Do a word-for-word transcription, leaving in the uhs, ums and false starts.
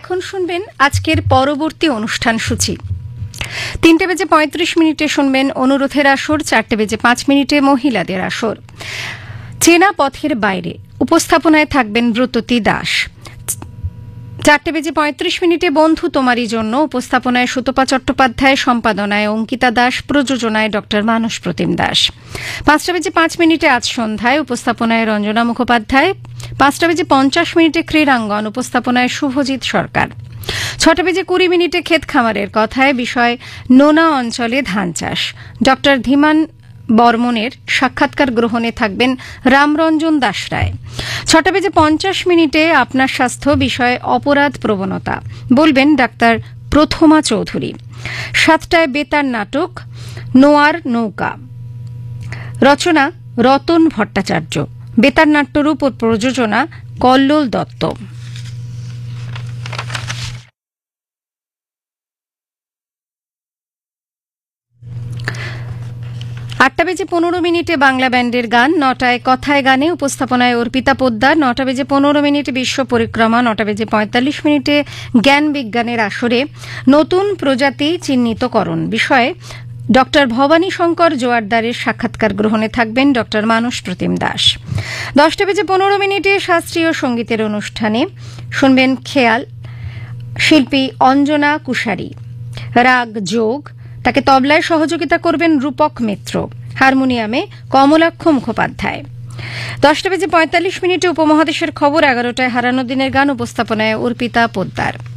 এখন শুনবেন আজকের পরবর্তী অনুষ্ঠান সূচি। তিনটে বেজে পঁয়ত্রিশ মিনিটে শুনবেন অনুরোধের আসর, চারটে বেজে পাঁচ মিনিটে মহিলাদের আসর। চেনা পথের বাইরে উপস্থাপনায় থাকবেন ব্রততী দাস। চারটে বেজে পঁয়ত্রিশ মিনিটে বন্ধু তোমারই জন্য উপস্থাপনায় সুতপা চট্টোপাধ্যায়, সম্পাদনায় অঙ্কিতা দাস, প্রযোজনায় ডক্টর মানস প্রতিম দাস। পাঁচটা বেজে পাঁচ মিনিটে আজ সন্ধ্যায় উপস্থাপনায় রঞ্জনা মুখোপাধ্যায়। পাঁচটা বেজে পঞ্চাশ মিনিটে ক্রীড়াঙ্গন উপস্থাপনায় শুভজিৎ সরকার। ছটা বেজে কুড়ি মিনিটে ক্ষেত খামারের কথায় বিষয় নোনা অঞ্চলে ধান চাষ। ডক্টর ধীমান বর্মনের সাক্ষাৎকার গ্রহণে থাকবেন রামরঞ্জন দাস রায়। ছটা বেজে পঞ্চাশ মিনিটে আপনার স্বাস্থ্য বিষয়ে অপরাধ প্রবণতা বলবেন ডাক্তার প্রথমা চৌধুরী। সাতটায় বেতার নাটক নোয়ার নৌকা, রচনা রতন ভট্টাচার্য, বেতার নাট্যরূপ ও প্রযোজনা কল্লোল দত্ত। আটটা বেজে পনেরো মিনিটে বাংলা ব্যান্ডের গান। নটায় কথায় গানে উপস্থাপনায় অর্পিতা পোদ্দার। নটা বেজে পনেরো মিনিটে বিশ্ব পরিক্রমা। নটা বেজে পঁয়তাল্লিশ মিনিটে জ্ঞান বিজ্ঞানের আসরে নতুন প্রজাতি চিহ্নিতকরণ বিষয়ে ডক্টর ভবানী শঙ্কর জোয়ারদারের সাক্ষাৎকার গ্রহণে থাকবেন ডক্টর মানস প্রতিম দাস। দশটা বেজে পনেরো মিনিটে শাস্ত্রীয় সঙ্গীতের অনুষ্ঠানে শুনবেন খেয়াল, শিল্পী অঞ্জনা কুশারি। রাগ যোগ, তাকে তবলায় সহযোগিতা করবেন রূপক মিত্র, হারমোনিয়ামে কমলাক্ষ মুখোপাধ্যায়। দশটা বেজে পঁয়তাল্লিশ মিনিটে উপমহাদেশের খবর। এগারোটায় হারানো দিনের গান উপস্থাপনায় অর্পিতা পোদ্দার।